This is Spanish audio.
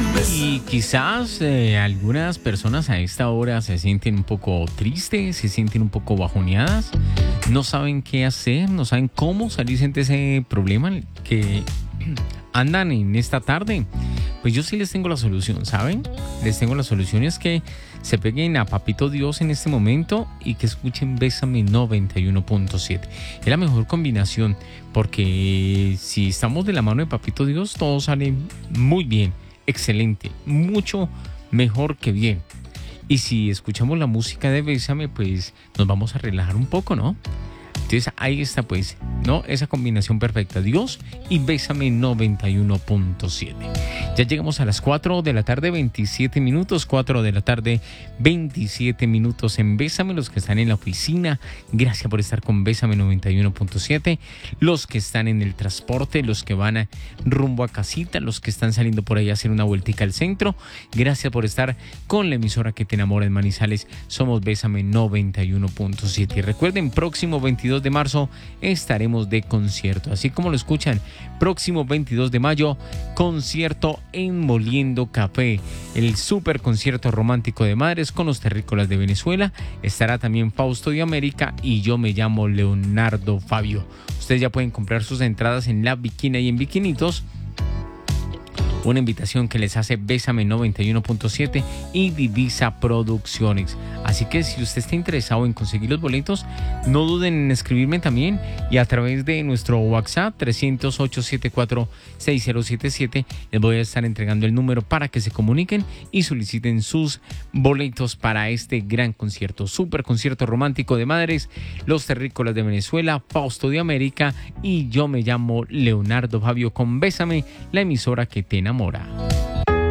Y quizás algunas personas a esta hora se sienten un poco tristes, se sienten un poco bajoneadas, no saben qué hacer, no saben cómo salirse de ese problema que andan en esta tarde. Pues yo sí les tengo la solución, ¿saben? Les tengo la solución, es que se peguen a Papito Dios en este momento y que escuchen Bésame 91.7. Es la mejor combinación, porque si estamos de la mano de Papito Dios, todo sale muy bien, excelente, mucho mejor que bien. Y si escuchamos la música de Bésame, pues nos vamos a relajar un poco, ¿no? Entonces ahí está, pues, ¿no? Esa combinación perfecta, Dios y Bésame 91.7. Ya llegamos a las 4 de la tarde, 27 minutos, 4 de la tarde, 27 minutos en Bésame. Los que están en la oficina, gracias por estar con Bésame 91.7. Los que están en el transporte, los que van rumbo a casita, los que están saliendo por ahí a hacer una vueltica al centro, gracias por estar con la emisora que te enamora en Manizales. Somos Bésame 91.7. Y recuerden, próximo 22 de marzo estaremos de concierto, así como lo escuchan. Próximo 22 de mayo, concierto en Moliendo Café, el super concierto romántico de madres con los terrícolas de Venezuela. Estará también Fausto de América y yo me llamo Leonardo Fabio. Ustedes ya pueden comprar sus entradas en La Bikina y en Bikinitos. Una invitación que les hace Bésame 91.7 y Divisa Producciones. Así que si usted está interesado en conseguir los boletos, no duden en escribirme también, y a través de nuestro WhatsApp 300-874-6077 les voy a estar entregando el número para que se comuniquen y soliciten sus boletos para este gran concierto, super concierto romántico de madres, los terrícolas de Venezuela, Fausto de América y yo me llamo Leonardo Fabio con Bésame, la emisora que te enamora.